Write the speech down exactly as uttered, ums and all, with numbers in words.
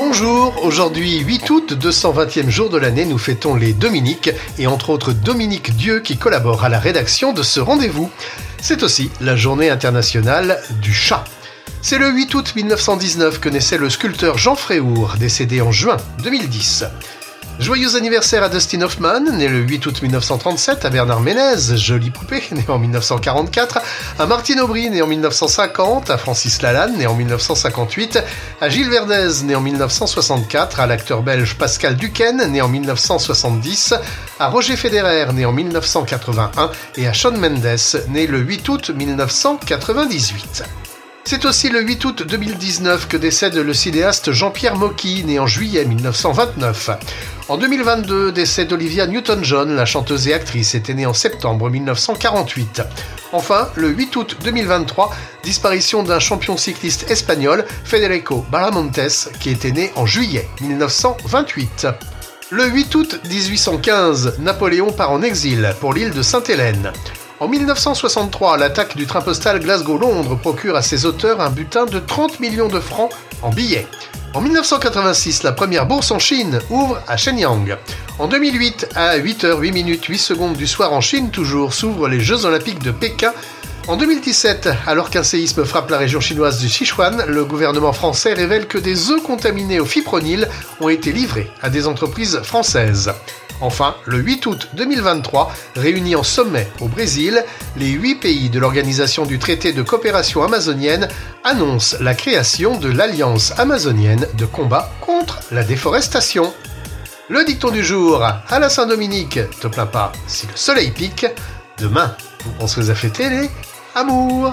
Bonjour, aujourd'hui huit août, deux cent vingtième jour de l'année, nous fêtons les Dominiques et entre autres Dominique Dieu qui collabore à la rédaction de ce rendez-vous. C'est aussi la journée internationale du chat. C'est le huit août mille neuf cent dix-neuf que naissait le sculpteur Jean Fréhour, décédé en juin deux mille dix. Joyeux anniversaire à Dustin Hoffman, né le huit août mille neuf cent trente-sept, à Bernard Ménez, jolie poupée, né en mille neuf cent quarante-quatre, à Martine Aubry, né en mille neuf cent cinquante, à Francis Lalanne, né en mille neuf cent cinquante-huit, à Gilles Verdez, né en mille neuf cent soixante-quatre, à l'acteur belge Pascal Duquesne, né en mille neuf cent soixante-dix, à Roger Federer, né en mille neuf cent quatre-vingt-un, et à Shawn Mendes, né le huit août mille neuf cent quatre-vingt-dix-huit. C'est aussi le huit août deux mille dix-neuf que décède le cinéaste Jean-Pierre Mocky, né en juillet mille neuf cent vingt-neuf. En deux mille vingt-deux, décède Olivia Newton-John, la chanteuse et actrice, était née en septembre mille neuf cent quarante-huit. Enfin, le huit août deux mille vingt-trois, disparition d'un champion cycliste espagnol, Federico Baramontes, qui était né en juillet mille neuf cent vingt-huit. Le huit août dix-huit cent quinze, Napoléon part en exil pour l'île de Sainte-Hélène. En mille neuf cent soixante-trois, l'attaque du train postal Glasgow-Londres procure à ses auteurs un butin de trente millions de francs en billets. En mille neuf cent quatre-vingt-six, la première bourse en Chine ouvre à Shenyang. En deux mille huit, à huit heures huit minutes huit secondes du soir en Chine toujours, s'ouvrent les Jeux Olympiques de Pékin. En deux mille dix-sept, alors qu'un séisme frappe la région chinoise du Sichuan, le gouvernement français révèle que des œufs contaminés au fipronil ont été livrés à des entreprises françaises. Enfin, le huit août deux mille vingt-trois, réunis en sommet au Brésil, les huit pays de l'Organisation du traité de coopération amazonienne annoncent la création de l'Alliance amazonienne de combat contre la déforestation. Le dicton du jour, à la Saint-Dominique, te plains pas si le soleil pique. Demain, vous penserez à fêter les amours.